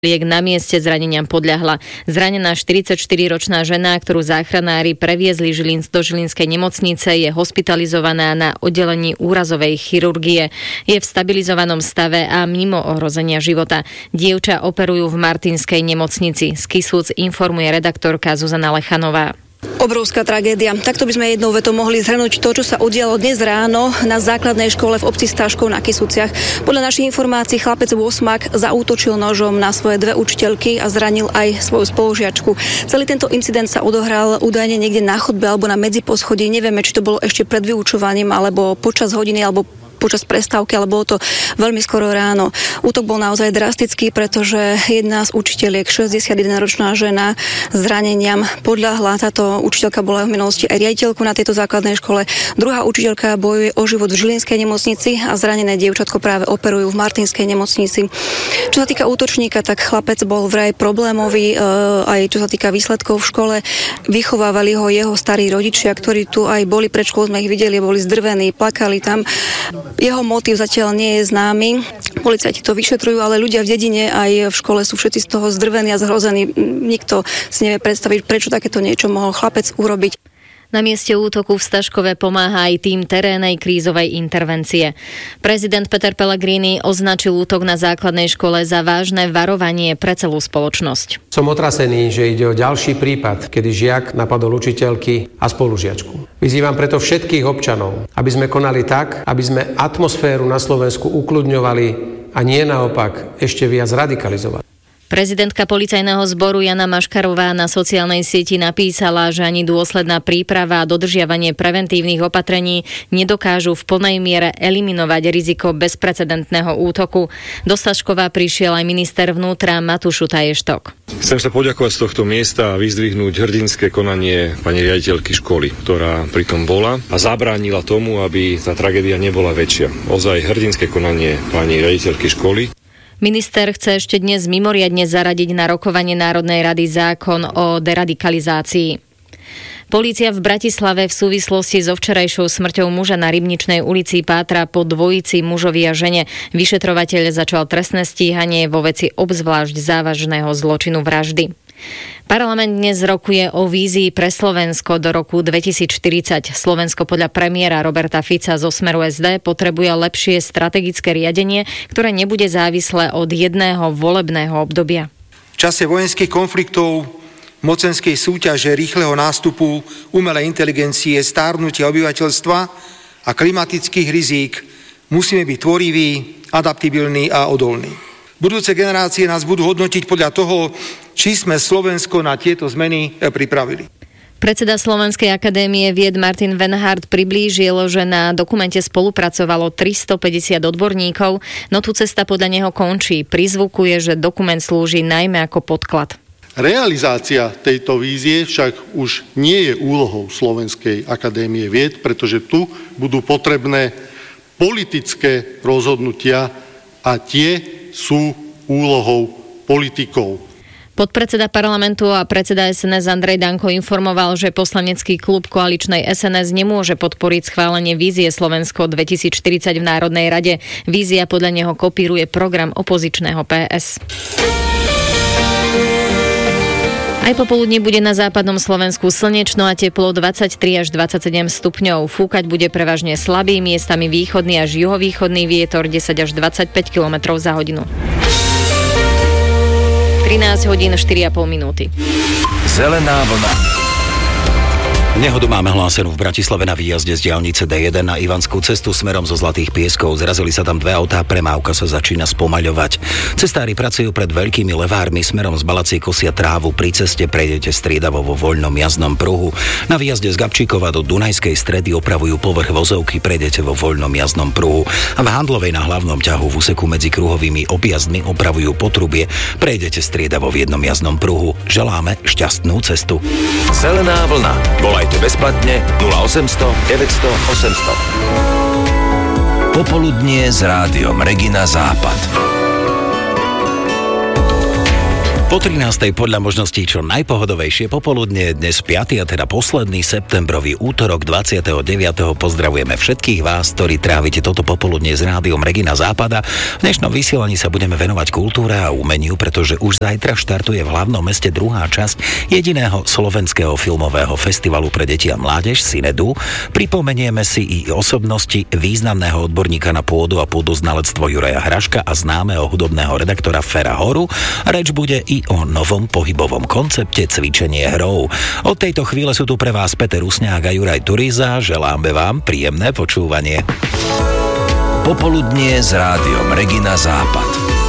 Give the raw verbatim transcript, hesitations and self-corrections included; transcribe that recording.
Liek na mieste zraneniam podľahla. Zranená štyridsaťštyriročná žena, ktorú záchranári previezli Žilin do žilinskej nemocnice, je hospitalizovaná na oddelení úrazovej chirurgie. Je v stabilizovanom stave a mimo ohrozenia života. Dievča operujú v Martinskej nemocnici. Z Kisúc informuje redaktorka Zuzana Lechanová. Obrovská tragédia. Takto by sme jednou vetou mohli zhrnúť to, čo sa udialo dnes ráno na základnej škole v obci Stáškov na Kisúciach. Podľa našich informácií chlapec Vosmak zaútočil nožom na svoje dve učiteľky a zranil aj svoju spolužiačku. Celý tento incident sa odohral údajne niekde na chodbe alebo na medziposchodí. Nevieme, či to bolo ešte pred vyučovaním alebo počas hodiny alebo počas prestávky, ale bolo to veľmi skoro ráno. Útok bol naozaj drastický, pretože jedna z učiteľiek, šesťdesiatjedenročná žena, zraneniam podľahla. Táto učiteľka bola v minulosti aj riaditeľkou na tejto základnej škole. Druhá učiteľka bojuje o život v žilinskej nemocnici a zranené dievčatko práve operujú v Martinskej nemocnici. Čo sa týka útočníka, tak chlapec bol vraj problémový, aj čo sa týka výsledkov v škole. Vychovávali ho jeho starí rodičia, ktorí tu aj boli pred školou, sme ich videli, boli zdrvení, plakali tam. Jeho motív zatiaľ nie je známy. Policajti to vyšetrujú, ale ľudia v dedine aj v škole sú všetci z toho zdrvení a zhrození. Nikto si nevie predstaviť, prečo takéto niečo mohol chlapec urobiť. Na mieste útoku v Staškove pomáha aj tým terénnej krízovej intervencie. Prezident Peter Pellegrini označil útok na základnej škole za vážne varovanie pre celú spoločnosť. Som otrasený, že ide o ďalší prípad, kedy žiak napadol učiteľky a spolužiačku. Vyzývam preto všetkých občanov, aby sme konali tak, aby sme atmosféru na Slovensku ukľudňovali a nie naopak ešte viac radikalizovali. Prezidentka policajného zboru Jana Maškarová na sociálnej sieti napísala, že ani dôsledná príprava a dodržiavanie preventívnych opatrení nedokážu v plnej miere eliminovať riziko bezprecedentného útoku. Do Staškova prišiel aj minister vnútra Matúš Šutaj-Eštok. Chcem sa poďakovať z tohto miesta a vyzdvihnúť hrdinské konanie pani riaditeľky školy, ktorá pritom bola a zabránila tomu, aby tá tragédia nebola väčšia. Ozaj hrdinské konanie pani riaditeľky školy. Minister chce ešte dnes mimoriadne zaradiť na rokovanie Národnej rady zákon o deradikalizácii. Polícia v Bratislave v súvislosti so včerajšou smrťou muža na Rybničnej ulici pátra po dvojici mužovi a žene. Vyšetrovateľ začal trestné stíhanie vo veci obzvlášť závažného zločinu vraždy. Parlament dnes rokuje o vízii pre Slovensko do roku dvetisícštyridsať. Slovensko podľa premiéra Roberta Fica zo Smeru es dé potrebuje lepšie strategické riadenie, ktoré nebude závislé od jedného volebného obdobia. V čase vojenských konfliktov, mocenskej súťaže, rýchleho nástupu umelej inteligencie, stárnutia obyvateľstva a klimatických rizík musíme byť tvoriví, adaptibilní a odolní. Budúce generácie nás budú hodnotiť podľa toho, či sme Slovensko na tieto zmeny pripravili. Predseda Slovenskej akadémie vied Martin Venhard priblížil, že na dokumente spolupracovalo tristopäťdesiat odborníkov, no tu cesta podľa neho končí. Prizvukuje, že dokument slúži najmä ako podklad. Realizácia tejto vízie však už nie je úlohou Slovenskej akadémie vied, pretože tu budú potrebné politické rozhodnutia a tie sú úlohou politikov. Podpredseda parlamentu a predseda es en es Andrej Danko informoval, že poslanecký klub koaličnej es en es nemôže podporiť schválenie vízie Slovensko dvetisícštyridsať v Národnej rade. Vízia podľa neho kopíruje program opozičného pé es. Aj popoludne bude na západnom Slovensku slnečno a teplo dvadsaťtri až dvadsaťsedem stupňov. Fúkať bude prevažne slabý, miestami východný až juhovýchodný vietor desať až dvadsaťpäť kilometrov za hodinu. trinásť hodín štyri a pol minúty. Zelená vlna. Nehodu máme hlásenú v Bratislave na výjazde z diaľnice dé jeden na Ivanskú cestu smerom zo Zlatých Pieskov. Zrazili sa tam dve autá, premávka sa začína spomaľovať. Cestári pracujú pred veľkými levármi, smerom z Balacie kosia trávu. Pri ceste prejdete striedavo vo voľnom jazdnom pruhu. Na výjazde z Gabčíkova do Dunajskej Stredy opravujú povrch vozovky, prejdete vo voľnom jazdnom pruhu. A v Handlovej na hlavnom ťahu v úseku medzi kruhovými objazdmi opravujú potrubie, prejdete striedavo v jednom jazdnom pruhu. Želáme šťastnú cestu. Zelená vlna. Volajte bezplatne nula osemsto deväťsto osemsto. Popoludnie s rádiom Regina Západ. Po trinástej podľa možností čo najpohodovejšie popoludne, dnes piaty a teda posledný septembrový útorok dvadsiateho deviateho Pozdravujeme všetkých vás, ktorí trávite toto popoludne s rádiom Regina Západa. V dnešnom vysielaní sa budeme venovať kultúre a umeniu, pretože už zajtra štartuje v hlavnom meste druhá časť jediného slovenského filmového festivalu pre deti a mládež Synedu. Pripomenieme si i osobnosti významného odborníka na pôdu a pôdoznalectvo Juraja Hraška a známeho hudobného redaktora Fera Horu. Reč bude i o novom pohybovom koncepte cvičenie hrou. Od tejto chvíle sú tu pre vás Peter Rusňák a Juraj Turíza. Želáme vám príjemné počúvanie. Popoludnie s rádiom Regina Západ.